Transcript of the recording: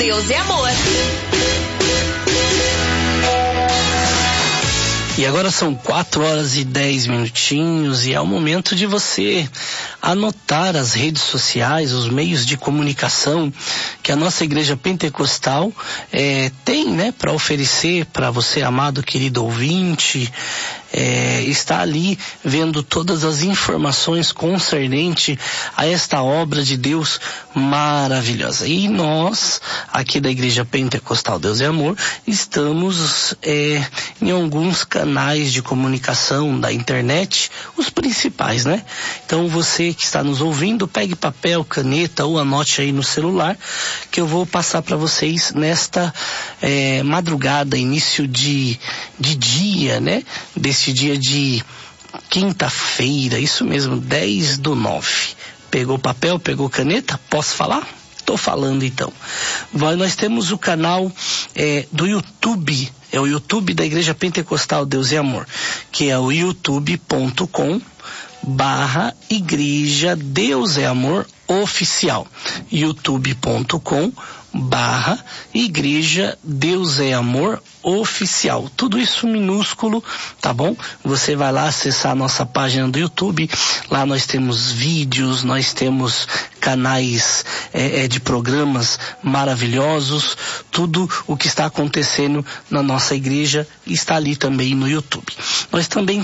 Deus é amor. E agora são 4h10 e é o momento de você anotar as redes sociais, os meios de comunicação que a nossa igreja pentecostal tem, né, para oferecer para você, amado querido ouvinte. Está ali vendo todas as informações concernente a esta obra de Deus maravilhosa. E nós, aqui da Igreja Pentecostal Deus é Amor, estamos em alguns canais de comunicação da internet, os principais, né? Então você que está nos ouvindo, pegue papel, caneta ou anote aí no celular, que eu vou passar para vocês nesta madrugada, início de dia, né? Desse dia de quinta-feira, isso mesmo, 10/9. Pegou papel, pegou caneta? Posso falar? Tô falando então. Nós temos o canal do YouTube, é o YouTube da Igreja Pentecostal Deus e Amor, que é o youtube.com/Igreja Deus é Amor Oficial. youtube.com/Igreja Deus é Amor Oficial. Tudo isso minúsculo, tá bom? Você vai lá acessar a nossa página do YouTube. Lá nós temos vídeos, nós temos canais de programas maravilhosos. Tudo o que está acontecendo na nossa igreja está ali também no YouTube. Nós também